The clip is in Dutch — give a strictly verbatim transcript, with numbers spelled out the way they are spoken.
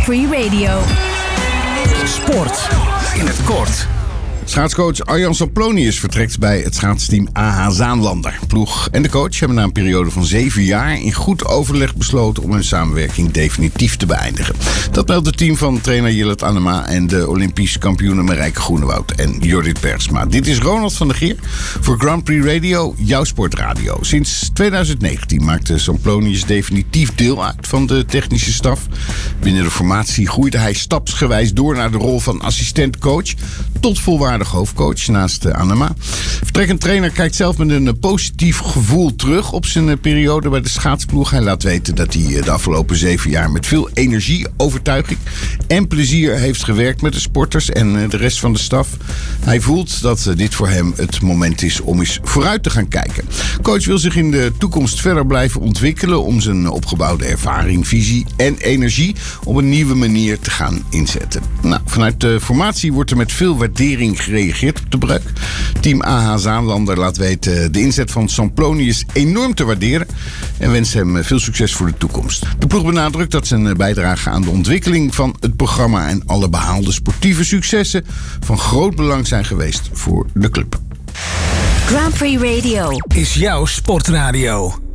Grand Prix Radio. Sport in het kort. Schaatscoach Arjan Samplonius vertrekt bij het schaatsteam A H Zaanlander. Ploeg en de coach hebben na een periode van zeven jaar in goed overleg besloten om hun samenwerking definitief te beëindigen. Dat meldt het team van trainer Jillet Anema en de Olympisch kampioenen Marijke Groenewoud en Jorrit Bergsma. Dit is Ronald van der Geer voor Grand Prix Radio, jouw sportradio. Sinds tweeduizend negentien maakte Samplonius definitief deel uit van de technische staf. Binnen de formatie groeide hij stapsgewijs door naar de rol van assistent-coach tot volwaardig hoofdcoach naast Anema. Vertrekkend trainer kijkt zelf met een positief gevoel terug op zijn periode bij de schaatsploeg. Hij laat weten dat hij de afgelopen zeven jaar met veel energie, overtuiging en plezier heeft gewerkt met de sporters en de rest van de staf. Hij voelt dat dit voor hem het moment is om eens vooruit te gaan kijken. Coach wil zich in de toekomst verder blijven ontwikkelen om zijn opgebouwde ervaring, visie en energie op een nieuwe manier te gaan inzetten. Nou, vanuit de formatie wordt er met veel waardering gereageerd op de breuk. Team A H Zaanlander laat weten de inzet van Samplonius enorm te waarderen en wenst hem veel succes voor de toekomst. De ploeg benadrukt dat zijn bijdrage aan de ontwikkeling van het programma en alle behaalde sportieve successen van groot belang zijn geweest voor de club. Grand Prix Radio Is jouw sportradio.